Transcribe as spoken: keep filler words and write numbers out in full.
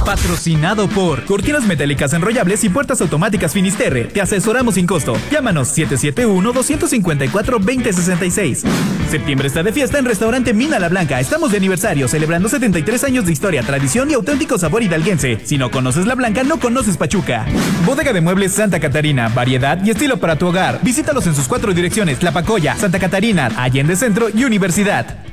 Patrocinado por Cortinas Metálicas Enrollables y Puertas Automáticas Finisterre. Te asesoramos sin costo. Llámanos siete siete uno, dos cinco cuatro, dos cero seis seis. Septiembre está de fiesta en Restaurante Mina La Blanca. Estamos de aniversario, celebrando setenta y tres años de historia, tradición y auténtico sabor hidalguense. Si no conoces La Blanca, no conoces Pachuca. Bodega de Muebles Santa Catarina. Variedad y estilo para tu hogar. Visítalos en sus cuatro direcciones: La Pacoya, Santa Catarina, Allende Centro y Universidad.